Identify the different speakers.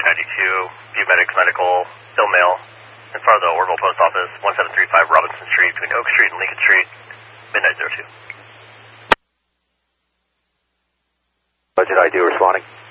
Speaker 1: 92, View Medics Medical, Bill Mail, in front of the Orville Post Office, 1735 Robinson Street, between Oak Street and Lincoln Street, midnight 02.
Speaker 2: What did I do responding?